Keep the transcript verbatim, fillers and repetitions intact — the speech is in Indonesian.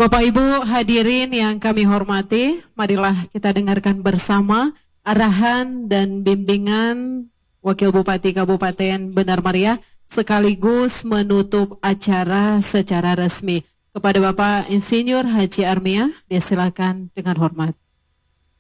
Bapak Ibu hadirin yang kami hormati, marilah kita dengarkan bersama arahan dan bimbingan Wakil Bupati Kabupaten Benar Meriah sekaligus menutup acara secara resmi. Kepada Bapak Insinyur Haji Armia, disilakan dengan hormat.